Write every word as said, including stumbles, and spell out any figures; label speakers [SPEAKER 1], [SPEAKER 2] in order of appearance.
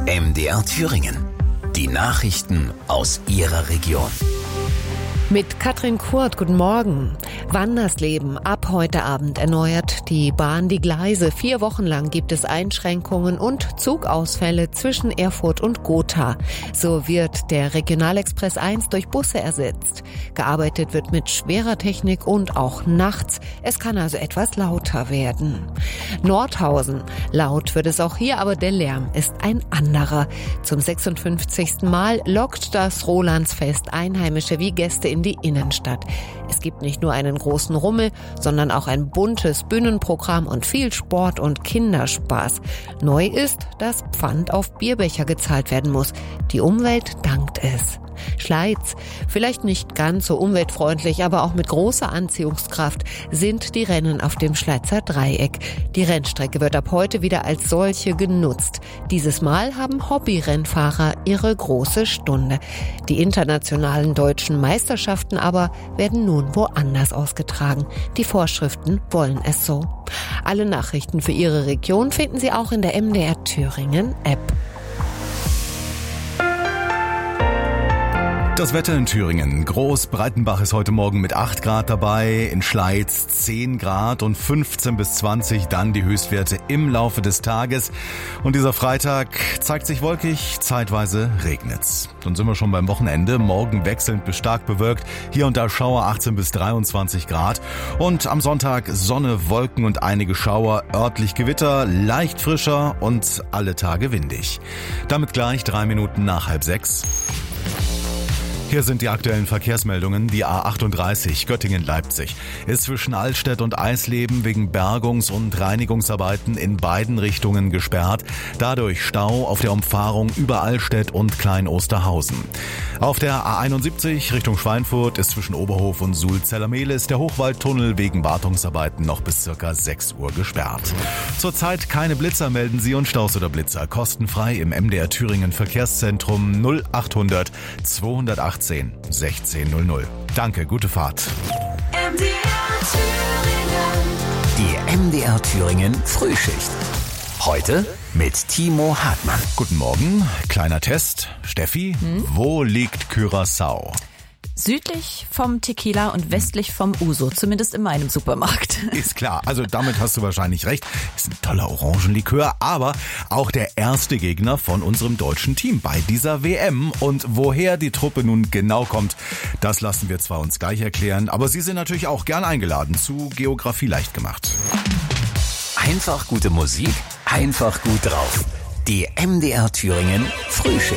[SPEAKER 1] M D R Thüringen. Die Nachrichten aus Ihrer Region.
[SPEAKER 2] Mit Katrin Kurt, guten Morgen. Wandersleben ab heute Abend erneuert die Bahn die Gleise. Vier Wochen lang gibt es Einschränkungen und Zugausfälle zwischen Erfurt und Gotha. So wird der Regionalexpress eins durch Busse ersetzt. Gearbeitet wird mit schwerer Technik und auch nachts. Es kann also etwas lauter werden. Nordhausen. Laut wird es auch hier, aber der Lärm ist ein anderer. Zum sechsundfünfzigsten Mal lockt das Rolandsfest Einheimische wie Gäste in die Innenstadt. Es gibt nicht nur einen großen Rummel, sondern auch ein buntes Bühnenprogramm und viel Sport und Kinderspaß. Neu ist, dass Pfand auf Bierbecher gezahlt werden muss. Die Umwelt dankt es. Schleiz. Vielleicht nicht ganz so umweltfreundlich, aber auch mit großer Anziehungskraft sind die Rennen auf dem Schleizer Dreieck. Die Rennstrecke wird ab heute wieder als solche genutzt. Dieses Mal haben Hobby-Rennfahrer ihre große Stunde. Die internationalen deutschen Meisterschaften aber werden nun woanders ausgetragen. Die Vorschriften wollen es so. Alle Nachrichten für Ihre Region finden Sie auch in der M D R Thüringen App.
[SPEAKER 3] Das Wetter in Thüringen. Groß-Breitenbach ist heute Morgen mit acht Grad dabei, in Schleiz zehn Grad und fünfzehn bis zwanzig dann die Höchstwerte im Laufe des Tages. Und dieser Freitag zeigt sich wolkig, zeitweise regnet's. Dann sind wir schon beim Wochenende. Morgen wechselnd bis stark bewölkt, hier und da Schauer achtzehn bis dreiundzwanzig Grad. Und am Sonntag Sonne, Wolken und einige Schauer, örtlich Gewitter, leicht frischer und alle Tage windig. Damit gleich drei Minuten nach halb sechs. Hier sind die aktuellen Verkehrsmeldungen. Die A achtunddreißig Göttingen-Leipzig ist zwischen Altstädt und Eisleben wegen Bergungs- und Reinigungsarbeiten in beiden Richtungen gesperrt. Dadurch Stau auf der Umfahrung über Altstädt und Klein-Osterhausen. Auf der A einundsiebzig Richtung Schweinfurt ist zwischen Oberhof und Sulz-Zellermehlis der Hochwaldtunnel wegen Wartungsarbeiten noch bis circa sechs Uhr gesperrt. Zurzeit keine Blitzer, melden Sie, und Staus oder Blitzer kostenfrei im M D R Thüringen Verkehrszentrum null achthundert zweihundertachtzehn sechzehn null null. Danke, gute Fahrt.
[SPEAKER 1] M D R Thüringen. Die M D R Thüringen Frühschicht. Heute mit Timo Hartmann.
[SPEAKER 3] Guten Morgen. Kleiner Test. Steffi, hm? Wo liegt Curaçao?
[SPEAKER 4] Südlich vom Tequila und westlich vom Uso, zumindest in meinem Supermarkt.
[SPEAKER 3] Ist klar, also damit hast du wahrscheinlich recht. Ist ein toller Orangenlikör, aber auch der erste Gegner von unserem deutschen Team bei dieser W M. Und woher die Truppe nun genau kommt, das lassen wir zwar uns gleich erklären, aber Sie sind natürlich auch gern eingeladen zu Geografie leicht gemacht.
[SPEAKER 1] Einfach gute Musik, einfach gut drauf. Die M D R Thüringen Frühschicht.